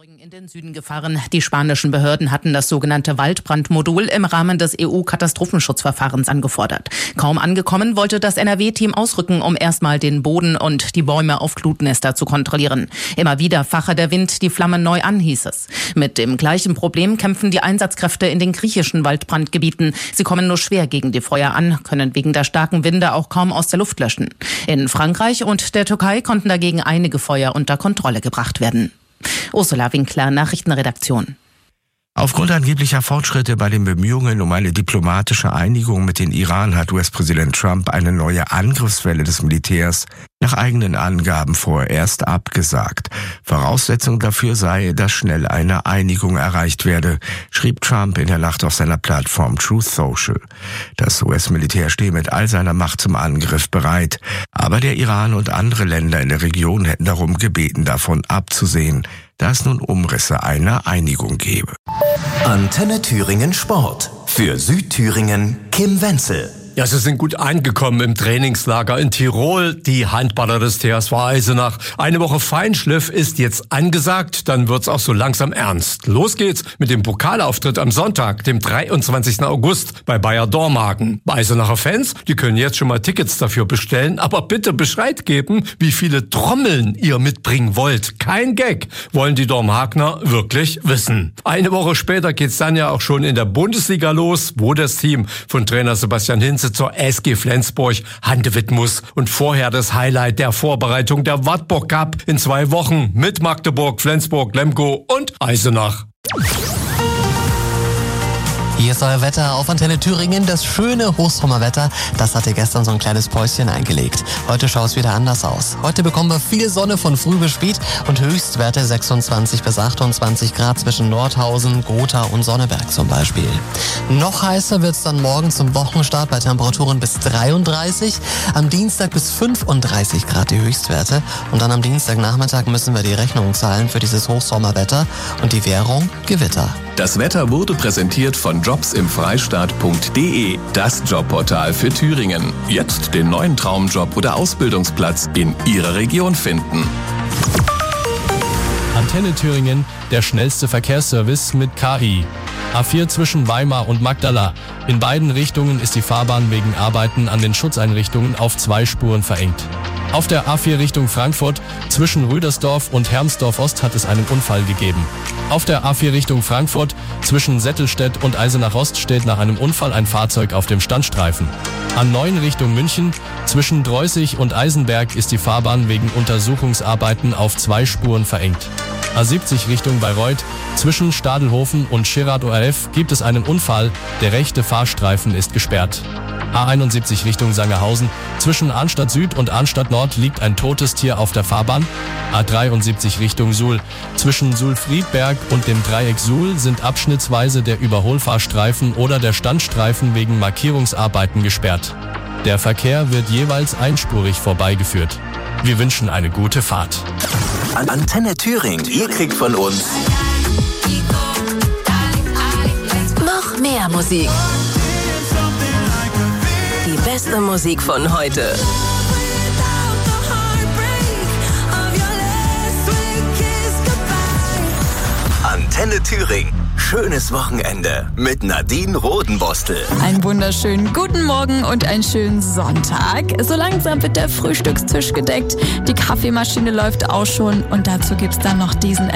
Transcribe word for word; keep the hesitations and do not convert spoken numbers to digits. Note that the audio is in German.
in den Süden gefahren. Die spanischen Behörden hatten das sogenannte Waldbrandmodul im Rahmen des E U-Katastrophenschutzverfahrens angefordert. Kaum angekommen, wollte das N R W-Team ausrücken, um erstmal den Boden und die Bäume auf Glutnester zu kontrollieren. Immer wieder fache der Wind die Flammen neu an, hieß es. Mit dem gleichen Problem kämpfen die Einsatzkräfte in den griechischen Waldbrandgebieten. Sie kommen nur schwer gegen die Feuer an, können wegen der starken Winde auch kaum aus der Luft löschen. In Frankreich und der Türkei konnten dagegen einige Feuer unter Kontrolle gebracht werden. Ursula Winkler, Nachrichtenredaktion. Aufgrund angeblicher Fortschritte bei den Bemühungen um eine diplomatische Einigung mit dem Iran hat U S-Präsident Trump eine neue Angriffswelle des Militärs nach eigenen Angaben vorerst abgesagt. Voraussetzung dafür sei, dass schnell eine Einigung erreicht werde, schrieb Trump in der Nacht auf seiner Plattform Truth Social. Das U S-Militär stehe mit all seiner Macht zum Angriff bereit, aber der Iran und andere Länder in der Region hätten darum gebeten, davon abzusehen, da es nun Umrisse einer Einigung gebe. Antenne Thüringen Sport. Für Südthüringen Kim Wenzel. Ja, sie sind gut angekommen im Trainingslager in Tirol. Die Handballer des T S V Eisenach. Eine Woche Feinschliff ist jetzt angesagt, dann wird's auch so langsam ernst. Los geht's mit dem Pokalauftritt am Sonntag, dem dreiundzwanzigsten August bei Bayer Dormagen. Eisenacher Fans, die können jetzt schon mal Tickets dafür bestellen, aber bitte Bescheid geben, wie viele Trommeln ihr mitbringen wollt. Kein Gag, wollen die Dormhagner wirklich wissen. Eine Woche später geht's dann ja auch schon in der Bundesliga los, wo das Team von Trainer Sebastian Hinze zur S G Flensburg handeln muss. Und vorher das Highlight der Vorbereitung der Wartburg Cup in zwei Wochen mit Magdeburg, Flensburg, Lemgo und Eisenach. Hier ist euer Wetter auf Antenne Thüringen. Das schöne Hochsommerwetter, das hatte gestern so ein kleines Päuschen eingelegt. Heute schaut es wieder anders aus. Heute bekommen wir viel Sonne von früh bis spät und Höchstwerte sechsundzwanzig bis achtundzwanzig Grad zwischen Nordhausen, Gotha und Sonneberg zum Beispiel. Noch heißer wird es dann morgen zum Wochenstart bei Temperaturen bis dreiunddreißig. Am Dienstag bis fünfunddreißig Grad die Höchstwerte. Und dann am Dienstagnachmittag müssen wir die Rechnung zahlen für dieses Hochsommerwetter und die Währung Gewitter. Das Wetter wurde präsentiert von jobs im freistaat punkt de, das Jobportal für Thüringen. Jetzt den neuen Traumjob oder Ausbildungsplatz in Ihrer Region finden. Antenne Thüringen, der schnellste Verkehrsservice mit K I. A vier zwischen Weimar und Magdala. In beiden Richtungen ist die Fahrbahn wegen Arbeiten an den Schutzeinrichtungen auf zwei Spuren verengt. Auf der A vier Richtung Frankfurt zwischen Rüdersdorf und Hermsdorf Ost hat es einen Unfall gegeben. Auf der A vier Richtung Frankfurt zwischen Settelstedt und Eisenach Ost steht nach einem Unfall ein Fahrzeug auf dem Standstreifen. A neun Richtung München zwischen Dreußig und Eisenberg ist die Fahrbahn wegen Untersuchungsarbeiten auf zwei Spuren verengt. A siebzig Richtung Bayreuth zwischen Stadelhofen und Schirrad O R F gibt es einen Unfall, der rechte Fahrstreifen ist gesperrt. A einundsiebzig Richtung Sangerhausen zwischen Arnstadt Süd und Arnstadt Nord liegt ein totes Tier auf der Fahrbahn. A dreiundsiebzig Richtung Suhl zwischen Suhl-Friedberg und dem Dreieck Suhl sind abschnittsweise der Überholfahrstreifen oder der Standstreifen wegen Markierungsarbeiten gesperrt. Der Verkehr wird jeweils einspurig vorbeigeführt. Wir wünschen eine gute Fahrt. Antenne Thüringen, ihr kriegt von uns noch mehr Musik. Die beste Musik von heute. Antenne Thüringen. Schönes Wochenende mit Nadine Rodenbostel. Einen wunderschönen guten Morgen und einen schönen Sonntag. So langsam wird der Frühstückstisch gedeckt, die Kaffeemaschine läuft auch schon und dazu gibt's dann noch diesen